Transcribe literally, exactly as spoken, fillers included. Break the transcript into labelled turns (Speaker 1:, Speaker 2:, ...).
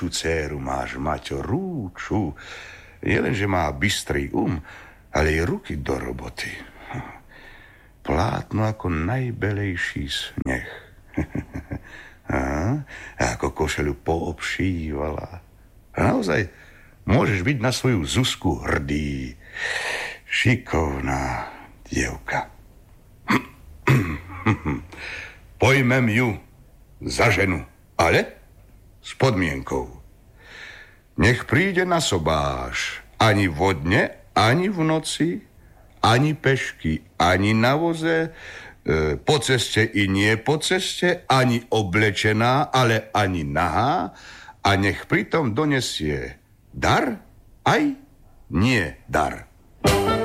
Speaker 1: rúču dcéru máš, Maťo, rúču. Nielen, že má bystrý um, ale i ruky do roboty. Plátno ako najbelejší sneh. A, a ako košelu poobšívala. A naozaj môžeš byť na svoju Zuzku hrdý. Šikovná dievka. Pojmem ju za ženu, ale s podmienkou. Nech príde na sobáš ani vodne, ani v noci, ani pešky, ani na voze, e, po ceste i nie po ceste, ani oblečená, ale ani nahá, a nech pritom donesie dar aj nie dar.